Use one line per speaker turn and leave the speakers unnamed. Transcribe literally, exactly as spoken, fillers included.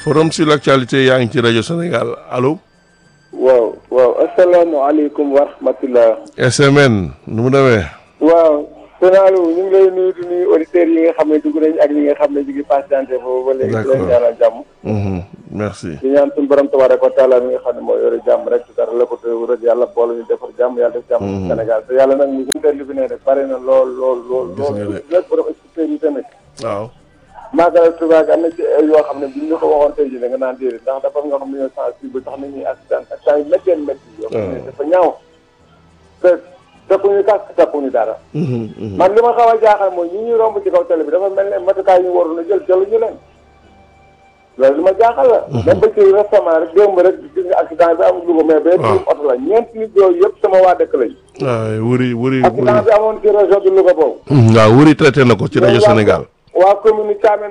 forum sur l'actualité yaa ngi ci rajo Sénégal allo.
waaw waaw asalaamaaleykum wa rahmatulah.
S M N nu mu demee.
waaw. Sénégal ñu ngi lay nuyu di nuyu auditeurs yi nga xam ne dugg nañ ak ñi nga xam ne ñu ngi patienté foofu ba léegi.
d'accord
di leen ñaanal jàmm.
merci.
di ñaan suñu borom tabaaraka wa taala mi nga xam ne moo yore jàmm rek dara la ko tëw rek yàlla boole ñu defar jàmm yàlla def jàmm. Sénégal te yàlla nag ñu suñu li fi ne rek bare na lool lool lool.
gis nga de
lool lépp borom expliqué yi tamit.
waaw.
Magal Touba am na ci yoo xam ne buñ ñu ko waxoon tey jii da nga naan déedéet ndax dafa nga xam ne ñoo sensible tax na ñuy accident accident yu méttee métti yoo xam ne dafa ñaaw te takkuñu casque takkuñu dara. man li ma xaw a jaaxal mooy ñi ñuy romb ci kaw télé bi dafa mel ne matukaay yi ñu waroon a jël jëluñu leen loolu li ma jaaxal la. même ba ci récemment rek démb rek gis nga accident bi am Louga mais benn biir oto la ñeenti nit yooyu yëpp sama waa dëkk lañ.
waaw wuri wuri
accident bi amoon ci région de Louga boobu.
waaw wuri traité na ko ci rajo Sénégal.
waa commune Thiamène